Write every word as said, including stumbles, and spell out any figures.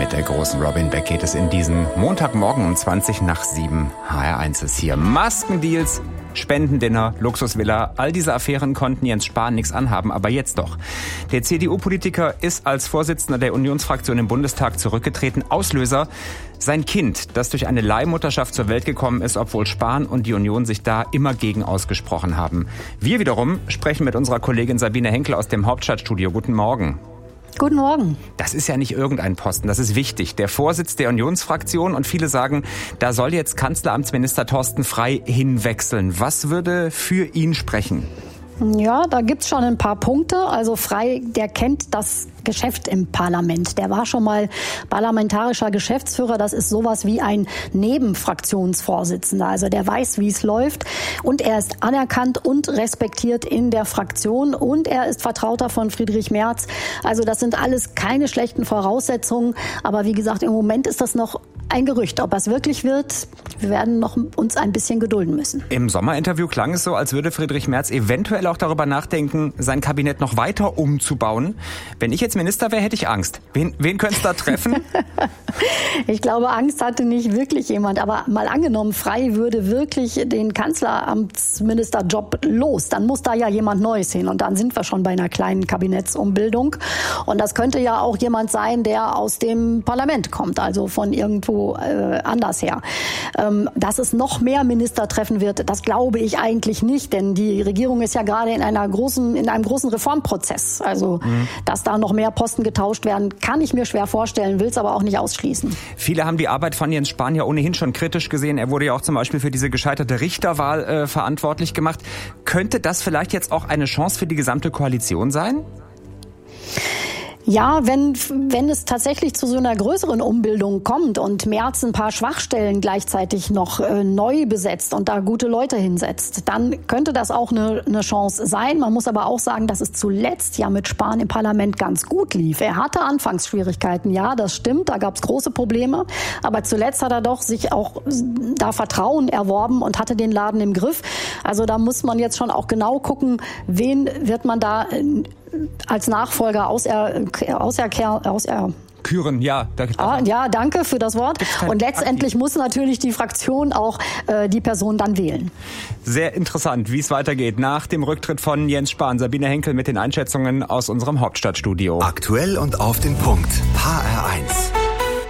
Mit der großen Robin Beck geht es in diesen Montagmorgen um zwanzig nach sieben. H R eins ist hier. Maskendeals, Spendendinner, Luxusvilla, all diese Affären konnten Jens Spahn nichts anhaben, aber jetzt doch. Der C D U-Politiker ist als Vorsitzender der Unionsfraktion im Bundestag zurückgetreten. Auslöser: sein Kind, das durch eine Leihmutterschaft zur Welt gekommen ist, obwohl Spahn und die Union sich da immer gegen ausgesprochen haben. Wir wiederum sprechen mit unserer Kollegin Sabine Henkel aus dem Hauptstadtstudio. Guten Morgen. Guten Morgen. Das ist ja nicht irgendein Posten, das ist wichtig. Der Vorsitz der Unionsfraktion, und viele sagen, da soll jetzt Kanzleramtsminister Thorsten Frey hinwechseln. Was würde für ihn sprechen? Ja, da gibt's schon ein paar Punkte. Also Frey, der kennt das Geschäft im Parlament. Der war schon mal parlamentarischer Geschäftsführer. Das ist sowas wie ein Nebenfraktionsvorsitzender. Also der weiß, wie es läuft. Und er ist anerkannt und respektiert in der Fraktion. Und er ist Vertrauter von Friedrich Merz. Also das sind alles keine schlechten Voraussetzungen. Aber wie gesagt, im Moment ist das noch ein Gerücht. Ob es wirklich wird, wir werden noch uns ein bisschen gedulden müssen. Im Sommerinterview klang es so, als würde Friedrich Merz eventuell auch darüber nachdenken, sein Kabinett noch weiter umzubauen. Wenn ich jetzt Minister wäre, hätte ich Angst. Wen, wen könnte es da treffen? Ich glaube, Angst hatte nicht wirklich jemand. Aber mal angenommen, Frey würde wirklich den Kanzleramtsministerjob los. Dann muss da ja jemand Neues hin. Und dann sind wir schon bei einer kleinen Kabinettsumbildung. Und das könnte ja auch jemand sein, der aus dem Parlament kommt. Also von irgendwo äh, anders her. Ähm, dass es noch mehr Minister treffen wird, das glaube ich eigentlich nicht. Denn die Regierung ist ja gerade in einer großen, in einem großen Reformprozess. Also, mhm. dass da noch mehr Posten getauscht werden, kann ich mir schwer vorstellen, will es aber auch nicht ausschließen. Viele haben die Arbeit von Jens Spahn ja ohnehin schon kritisch gesehen. Er wurde ja auch zum Beispiel für diese gescheiterte Richterwahl äh, verantwortlich gemacht. Könnte das vielleicht jetzt auch eine Chance für die gesamte Koalition sein? Ja, wenn, wenn es tatsächlich zu so einer größeren Umbildung kommt und Merz ein paar Schwachstellen gleichzeitig noch äh, neu besetzt und da gute Leute hinsetzt, dann könnte das auch eine, eine Chance sein. Man muss aber auch sagen, dass es zuletzt ja mit Spahn im Parlament ganz gut lief. Er hatte Anfangsschwierigkeiten, ja, das stimmt, da gab es große Probleme. Aber zuletzt hat er doch sich auch da Vertrauen erworben und hatte den Laden im Griff. Also da muss man jetzt schon auch genau gucken, wen wird man da als Nachfolger auser, auser, auser Küren, ja. Da, ah, ja, danke für das Wort. Und letztendlich aktiv. Muss natürlich die Fraktion auch äh, die Person dann wählen. Sehr interessant, wie es weitergeht nach dem Rücktritt von Jens Spahn. Sabine Henkel mit den Einschätzungen aus unserem Hauptstadtstudio. Aktuell und auf den Punkt. H R eins.